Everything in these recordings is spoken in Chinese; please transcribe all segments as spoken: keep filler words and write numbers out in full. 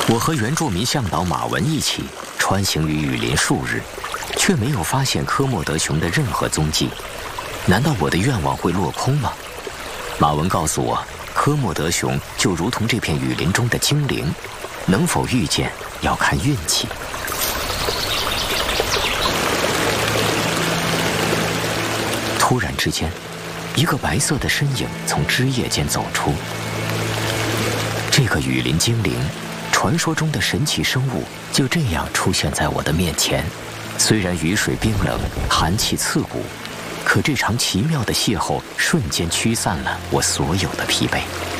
我和原住民向导马文一起穿行于雨林数日，却没有发现科莫德熊的任何踪迹。难道我的愿望会落空吗？马文告诉我，科莫德熊就如同这片雨林中的精灵，能否遇见要看运气。突然之间，一个白色的身影从枝叶间走出。这个雨林精灵，传说中的神奇生物，就这样出现在我的面前。虽然雨水冰冷，寒气刺骨，可这场奇妙的邂逅瞬间驱散了我所有的疲惫。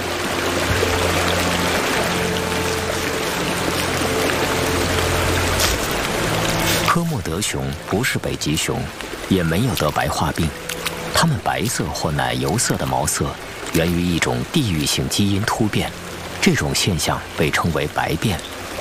科莫德熊不是北极熊，也没有得白化病。它们白色或奶油色的毛色源于一种地域性基因突变，这种现象被称为白变。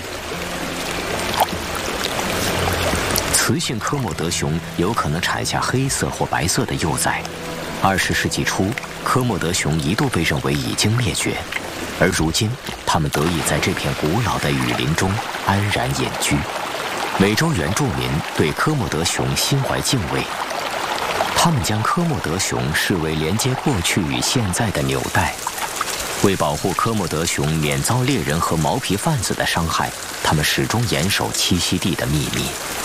雌性科莫德熊有可能产下黑色或白色的幼崽。二十世纪初，科莫德熊一度被认为已经灭绝，而如今，它们得以在这片古老的雨林中安然隐居。美洲原住民对科莫德熊心怀敬畏，他们将科莫德熊视为连接过去与现在的纽带。为保护科莫德熊免遭猎人和毛皮贩子的伤害，他们始终严守栖息地的秘密。